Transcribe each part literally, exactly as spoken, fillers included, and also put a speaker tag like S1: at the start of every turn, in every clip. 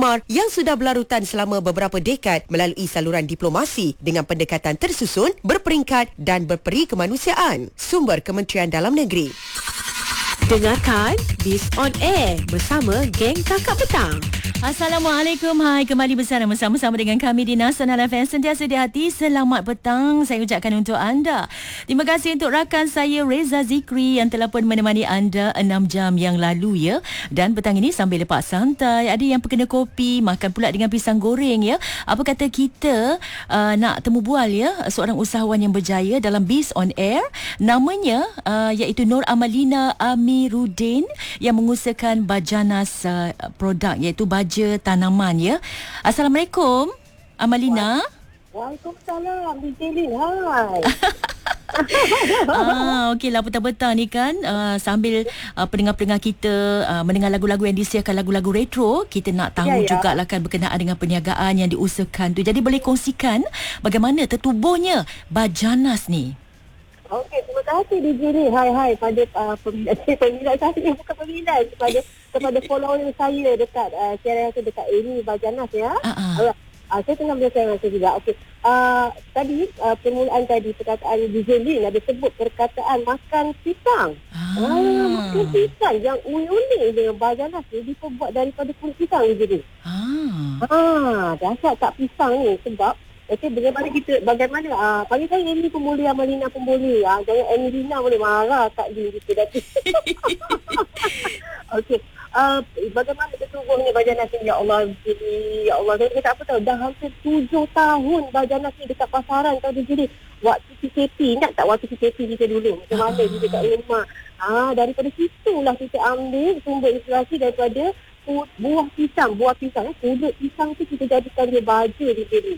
S1: Myanmar yang sudah berlarutan selama beberapa dekad melalui saluran diplomasi dengan pendekatan tersusun, berperingkat dan berperi kemanusiaan. Sumber Kementerian Dalam Negeri.
S2: Dengarkan Biz on Air bersama geng Kakak Petang.
S3: Assalamualaikum. Hai, kembali bersama bersama dengan kami di Nasional F M. Sentiasa di hati. Selamat petang saya ucapkan untuk anda. Terima kasih untuk rakan saya Reza Zikri yang telah pun menemani anda enam jam yang lalu ya. Dan petang ini sambil lepak santai, ada yang perkena kopi, makan pula dengan pisang goreng ya. Apa kata kita uh, nak temu bual ya seorang usahawan yang berjaya dalam Biz on Air. Namanya uh, iaitu Nur Amalina Amiruddin yang mengusahakan Bajanas uh, produk iaitu baju tanaman ya. Assalamualaikum Amalina.
S4: Waalaikumsalam D J Lin. Hai.
S3: ah, Okeylah, petang-petang ni kan uh, sambil uh, pendengar-pendengar kita uh, mendengar lagu-lagu yang disiarkan, lagu-lagu retro, kita nak tahu ya, ya. jugalah kan berkenaan dengan perniagaan yang diusahakan tu. Jadi boleh kongsikan bagaimana tertubuhnya Bajanas ni?
S4: Okey, terima kasih D J Lin. Hai hai pada uh, peminat peminat saya, bukan peminat, kepada kepada follower saya dekat uh, siaran saya dekat ini Bajanas ya. Uh-uh. Uh, saya tengah bersama dengan saya juga. Okey. Uh, tadi uh, permulaan tadi perkataan D J Lin ada sebut perkataan makan pisang. Ah, uh, makan pisang yang unik dengan Bajanas ni diperbuat daripada kulit pisang D J Lin. Ah. Ah, dahsyat tak pisang ni sebab okey, bagaimana kita, bagaimana, ah, panggil saya Amy Pembuli, Amalina Pembuli. Ah, jangan Amelina boleh marah Kak Din kita dah. Okey, ah, bagaimana tertubuhnya Bajanas ni, ya Allah, ya Allah. Saya kata apa tahu, dah hampir tujuh tahun Bajanas ni dekat pasaran tau dia jadi. Waktu P K P, ingat tak waktu P K P kita dulu? Macam mana dia dekat rumah. Ah, daripada situlah kita ambil sumber inspirasi daripada buah pisang. Buah pisang, kulit pisang tu kita jadikan dia baju dia jadi.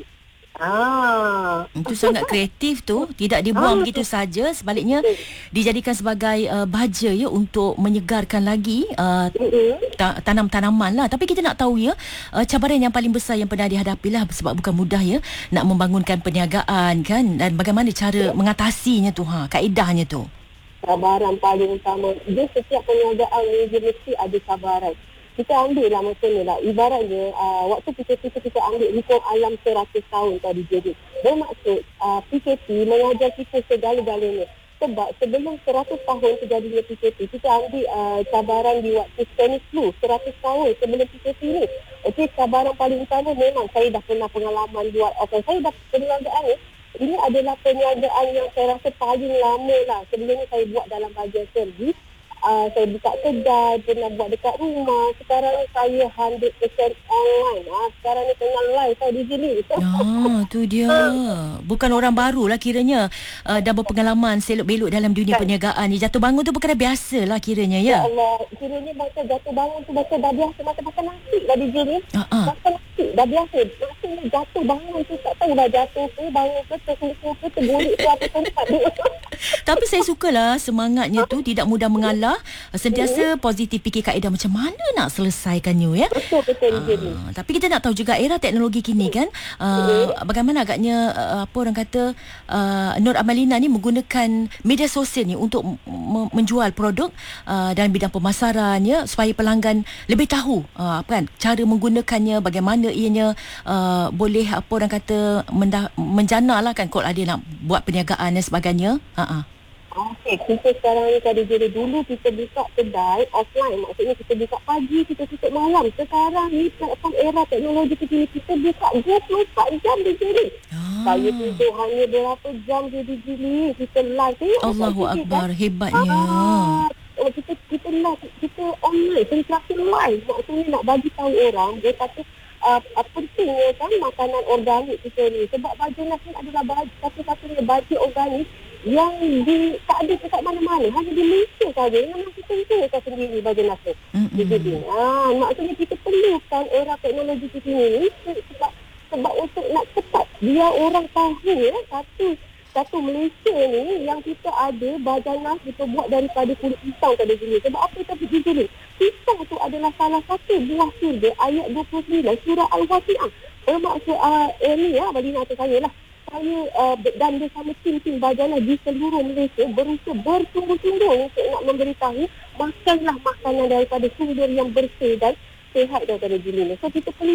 S4: Ah,
S3: itu sangat kreatif tu, tidak dibuang ah, begitu saja, sebaliknya dijadikan sebagai uh, baja ya untuk menyegarkan lagi uh, ta- tanam-tanaman lah. Tapi kita nak tahu ya uh, cabaran yang paling besar yang pernah dihadapi lah, sebab bukan mudah ya nak membangunkan perniagaan kan, dan bagaimana cara mengatasinya tu, ha, kaedahnya tu.
S4: Cabaran paling utama dia, setiap perniagaan dia mesti ada cabaran. Kita ambil lah macam ni lah. Ibaratnya, uh, waktu P K P tu kita ambil hukum alam seratus tahun tadi jadi. Bermaksud, uh, P K P mengajar kita segala-galanya. Sebab sebelum seratus tahun terjadinya P K P, kita ambil uh, cabaran di waktu Spanish flu. seratus tahun sebelum P K P ni. Okey, cabaran paling utama memang saya dah pernah pengalaman buat. Okey, saya dah perniagaan ni. Ini adalah perniagaan yang saya rasa paling lama lah. Sebelum ni saya buat dalam bahagian servis. Uh, saya buka kedai, pernah buat dekat rumah. Sekarang ni saya one hundred percent online. Ah, sekarang ni tengah live saya di sini.
S3: Ah, tu dia. Bukan orang baru lah kiranya. Uh, dah berpengalaman selok-belok dalam dunia kan perniagaan ni. Jatuh bangun tu perkara biasa lah kiranya ya.
S4: Ya Allah, kiranya macam jatuh bangun tu macam dah biasa. Macam makan nasi lah di sini. Uh-huh. Makan nasi dah biasa. Maksudnya jatuh bangun tu tak tahu dah jatuh tu, bangun ke, terkumpul ke, tergulik ke apa tempat tu.
S3: Tapi saya sukalah semangatnya tu, tidak mudah mengalah. Sentiasa positif, fikir kaedah macam mana nak selesaikannya ya.
S4: Betul betul
S3: uh, Tapi kita nak tahu juga era teknologi kini kan, uh, bagaimana agaknya uh, apa orang kata uh, Nur Amalina ni menggunakan media sosial ni untuk m- menjual produk uh, dalam bidang pemasaran ya, supaya pelanggan lebih tahu uh, apa kan cara menggunakannya, bagaimana ianya uh, boleh apa orang kata mendah- menjana lah kan kalau ada nak buat perniagaan dan sebagainya. Uh-uh.
S4: Okey, kita sekarang ni tadi jadi dulu kita buka kedai offline. Maksudnya kita buka pagi, kita tutup malam. Sekarang ni platform era teknologi terkini, kita buka dua puluh empat jam di sini. Ah. Saya tidur hanya berapa jam jadi gini. Kita live. Eh,
S3: Allahu Akbar, kan? Hebatnya.
S4: Ah, oh, kita kita live, kita online, sentiasa live. Maksudnya nak bagi tahu orang, dia kata Uh, uh, pentingnya kan makanan organik kita ni. Sebab Bajanas ni adalah baju, satu-satunya baju organik yang di, tak ada dekat mana-mana. Hanya di Malaysia saja. Yang masih tentukan sendiri Bajanas ni. Mm-hmm. Jadi, ah, maksudnya kita perlukan era teknologi kita ni sebab, sebab untuk nak cepat biar orang tahu ya, satu satu Malaysia ni yang kita ada Bajanas diperbuat daripada kulit pisang tadi sini. Sebab apa kita pergi sini? Pisang tu adalah salah satu buah surga ayat dua puluh sembilan surah Al-Waqiah. Bermaksud uh, ini ya, Amalina atau saya lah. Saya uh, dan bersama tim-tim Bajanas di seluruh Malaysia berusaha bersungguh-sungguh untuk nak memberitahu makanlah makanan daripada sumber yang bersih dan sihat daripada gini. So kita perlu